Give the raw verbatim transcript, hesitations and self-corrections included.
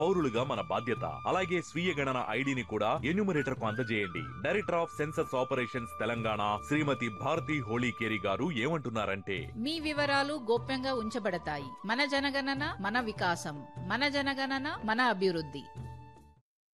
పౌరులుగా మన బాధ్యత. అలాగే స్వీయ గణన ఐడిని కూడా ఎన్యూమరేటర్ కు అందజేయండి. Director of census operations Telangana శ్రీమతి భారతి హోళీకేరి గారు ఏమంటున్నారంటే, మీ వివరాలు గోప్యంగా ఉంచబడతాయి. మన జనగణన మన వికాసం, మన జనగణన మన అభివృద్ధి.